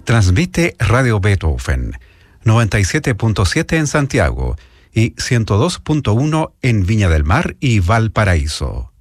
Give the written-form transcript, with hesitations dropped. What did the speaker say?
Transmite Radio Beethoven, 97.7 en Santiago y 102.1 en Viña del Mar y Valparaíso.